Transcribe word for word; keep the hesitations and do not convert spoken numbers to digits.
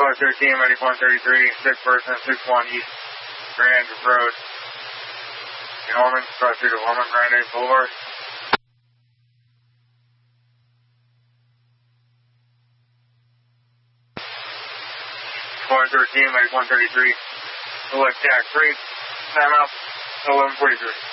Five thirteen, ready one thirty-three, six person, six one East Grand Road. In Ormond, cross street of Ormond, Grand Boulevard. One thirteen, ready one thirty-three, select tax three, time out, eleven forty-three.